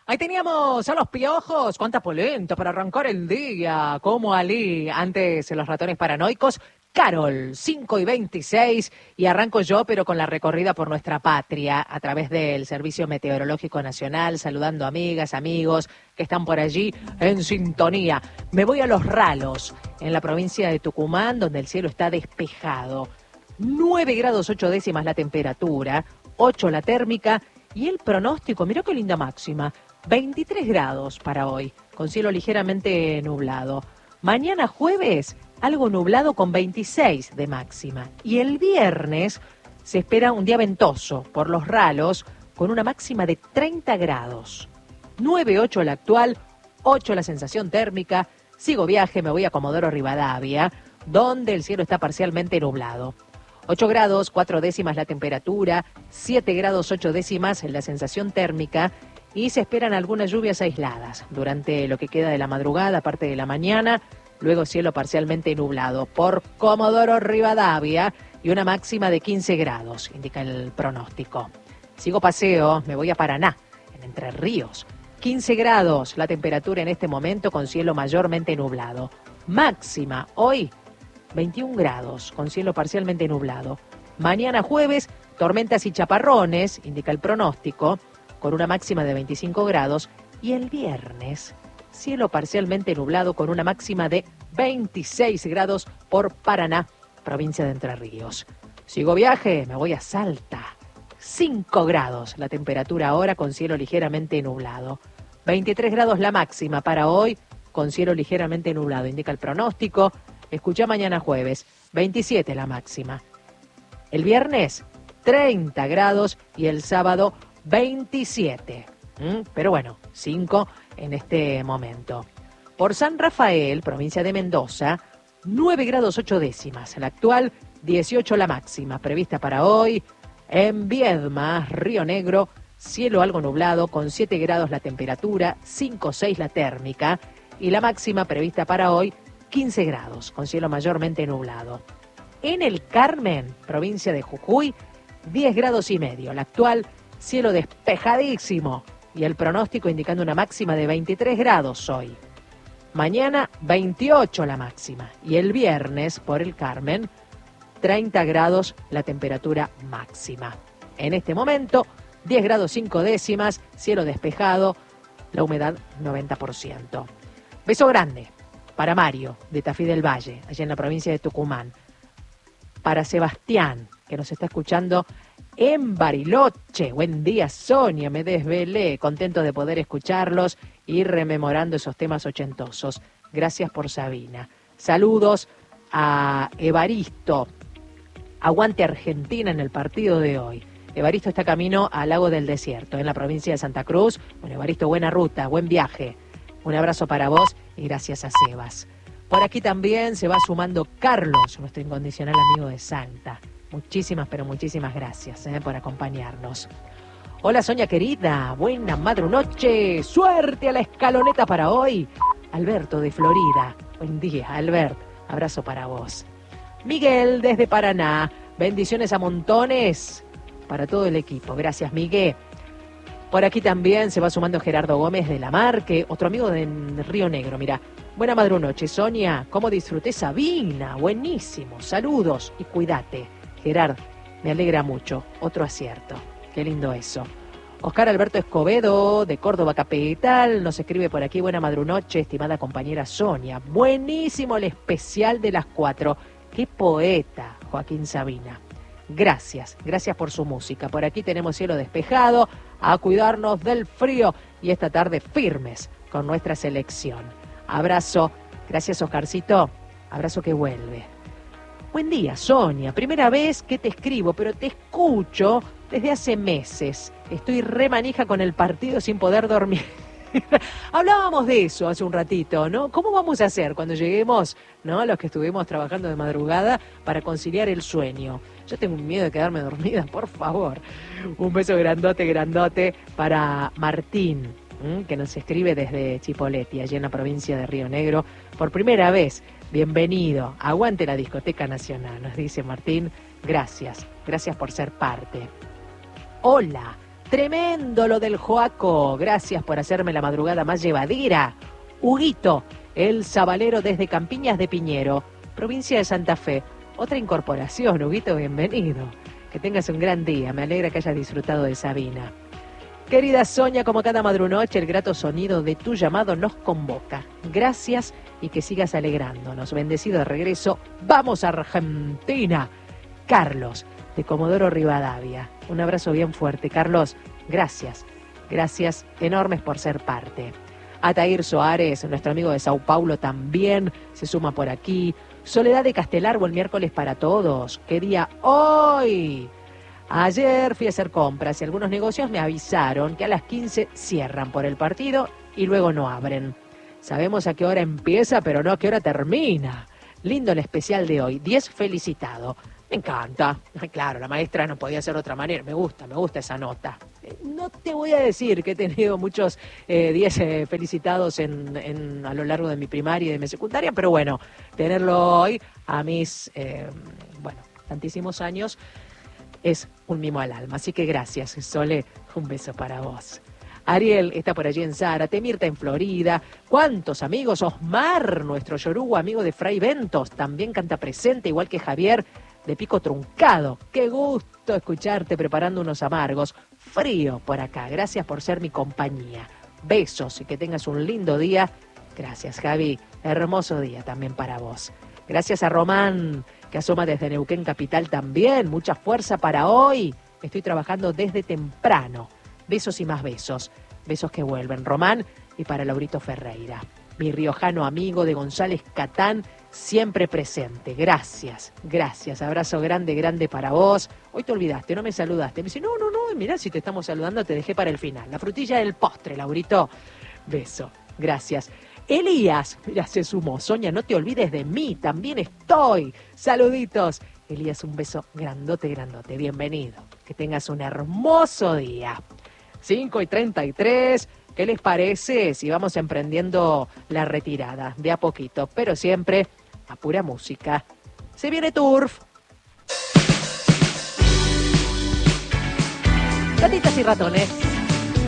Ahí teníamos a los piojos, cuánta polenta para arrancar el día, como Ali, antes los ratones paranoicos, Carol, 5:26, y arranco yo, pero con la recorrida por nuestra patria, a través del Servicio Meteorológico Nacional, saludando amigas, amigos que están por allí en sintonía. Me voy a Los Ralos, en la provincia de Tucumán, donde el cielo está despejado. 9 grados 8 décimas la temperatura, 8 la térmica, y el pronóstico, mirá qué linda máxima, 23 grados para hoy, con cielo ligeramente nublado. Mañana jueves, algo nublado con 26 de máxima. Y el viernes se espera un día ventoso por Los Ralos, con una máxima de 30 grados. 9,8 la actual, 8 la sensación térmica. Sigo viaje, me voy a Comodoro Rivadavia, donde el cielo está parcialmente nublado. 8 grados, 4 décimas la temperatura, 7 grados 8 décimas la sensación térmica, y se esperan algunas lluvias aisladas durante lo que queda de la madrugada, parte de la mañana, luego cielo parcialmente nublado por Comodoro Rivadavia y una máxima de 15 grados, indica el pronóstico. Sigo paseo, me voy a Paraná, en Entre Ríos. 15 grados la temperatura en este momento con cielo mayormente nublado. Máxima hoy 21 grados con cielo parcialmente nublado. Mañana jueves, tormentas y chaparrones, indica el pronóstico, con una máxima de 25 grados. Y el viernes, cielo parcialmente nublado con una máxima de 26 grados por Paraná, provincia de Entre Ríos. Sigo viaje, me voy a Salta. 5 grados la temperatura ahora con cielo ligeramente nublado. 23 grados la máxima para hoy con cielo ligeramente nublado, indica el pronóstico. Escucha mañana jueves, 27 la máxima. El viernes, 30 grados y el sábado, 27. Pero bueno, 5 en este momento. Por San Rafael, provincia de Mendoza, 9 grados 8 décimas. La actual, 18 la máxima. Prevista para hoy. En Viedma, Río Negro, cielo algo nublado, con 7 grados la temperatura, 5,6 la térmica. Y la máxima prevista para hoy, 15 grados, con cielo mayormente nublado. En el Carmen, provincia de Jujuy, 10 grados y medio. La actual, cielo despejadísimo. Y el pronóstico indicando una máxima de 23 grados hoy. Mañana, 28 la máxima. Y el viernes, por el Carmen, 30 grados la temperatura máxima. En este momento, 10 grados 5 décimas, cielo despejado, la humedad 90%. Beso grande para Mario, de Tafí del Valle, allá en la provincia de Tucumán. Para Sebastián, que nos está escuchando en Bariloche. Buen día, Sonia, me desvelé. Contento de poder escucharlos y rememorando esos temas ochentosos. Gracias por Sabina. Saludos a Evaristo. Aguante Argentina en el partido de hoy. Evaristo está camino al Lago del Desierto, en la provincia de Santa Cruz. Bueno, Evaristo, buena ruta, buen viaje. Un abrazo para vos y gracias a Sebas. Por aquí también se va sumando Carlos, nuestro incondicional amigo de Salta. Muchísimas, pero muchísimas gracias por acompañarnos. Hola Sonia querida, buena madrunoche, suerte a la escaloneta para hoy. Alberto de Florida, buen día Albert, abrazo para vos. Miguel desde Paraná, bendiciones a montones para todo el equipo, gracias Miguel. Por aquí también se va sumando Gerardo Gómez de La Marque, otro amigo de Río Negro, mira. Buena madrunoche Sonia, cómo disfruté Sabina, buenísimo, saludos y cuídate. Gerard, me alegra mucho, otro acierto, qué lindo eso. Oscar Alberto Escobedo, de Córdoba Capital, nos escribe por aquí, buena madrunoche, estimada compañera Sonia. Buenísimo el especial de las 4. Qué poeta, Joaquín Sabina. Gracias, gracias por su música. Por aquí tenemos cielo despejado, a cuidarnos del frío y esta tarde firmes con nuestra selección. Abrazo, gracias Oscarcito, abrazo que vuelve. Buen día, Sonia. Primera vez que te escribo, pero te escucho desde hace meses. Estoy re manija con el partido sin poder dormir. Hablábamos de eso hace un ratito, ¿no? ¿Cómo vamos a hacer cuando lleguemos, ¿no? Los que estuvimos trabajando de madrugada para conciliar el sueño. Yo tengo un miedo de quedarme dormida, por favor. Un beso grandote, grandote para Martín, que nos escribe desde Chipoleti, allí en la provincia de Río Negro. Por primera vez, bienvenido. Aguante la Discoteca Nacional, nos dice Martín. Gracias, gracias por ser parte. Hola, Tremendo lo del Joaco. Gracias por hacerme la madrugada más llevadera. Huguito, el sabalero desde Campiñas de Piñero, provincia de Santa Fe. Otra incorporación, Huguito, bienvenido. Que tengas un gran día. Me alegra que hayas disfrutado de Sabina. Querida Sonia, como cada madrunoche, el grato sonido de tu llamado nos convoca. Gracias y que sigas alegrándonos. Bendecido de regreso. ¡Vamos a Argentina! Carlos, de Comodoro Rivadavia. Un abrazo bien fuerte. Carlos, gracias. Gracias enormes por ser parte. Atair Soares, nuestro amigo de Sao Paulo, también se suma por aquí. Soledad de Castelar, buen miércoles para todos. ¿Qué día hoy? Ayer fui a hacer compras y algunos negocios me avisaron que a las 15 cierran por el partido y luego no abren. Sabemos a qué hora empieza, pero no a qué hora termina. Lindo el especial de hoy. 10 felicitado. Me encanta. Claro, la maestra no podía ser de otra manera. Me gusta esa nota. No te voy a decir que he tenido muchos 10 felicitados a lo largo de mi primaria y de mi secundaria, pero bueno, tenerlo hoy a mis, tantísimos años es un mimo al alma. Así que gracias, Sole. Un beso para vos. Ariel está por allí en Zárate, Mirta en Florida. ¿Cuántos amigos? Osmar, nuestro yorugo amigo de Fray Ventos, también canta presente, igual que Javier de Pico Truncado. Qué gusto escucharte preparando unos amargos. Frío por acá. Gracias por ser mi compañía. Besos y que tengas un lindo día. Gracias, Javi. Hermoso día también para vos. Gracias a Román, que asoma desde Neuquén Capital también. Mucha fuerza para hoy. Estoy trabajando desde temprano. Besos y más besos. Besos que vuelven. Román y para Laurito Ferreira. Mi riojano amigo de González Catán, siempre presente. Gracias, gracias. Abrazo grande, grande para vos. Hoy te olvidaste, no me saludaste. Me dice, no, mirá, si te estamos saludando te dejé para el final. La frutilla del postre, Laurito. Beso, gracias. Elías, mira, se sumó. Sonia, no te olvides de mí, también estoy. Saluditos. Elías, un beso grandote, grandote. Bienvenido. Que tengas un hermoso día. 5:33. ¿Qué les parece si vamos emprendiendo la retirada de a poquito, pero siempre a pura música? Se viene Turf. Gatitas y ratones.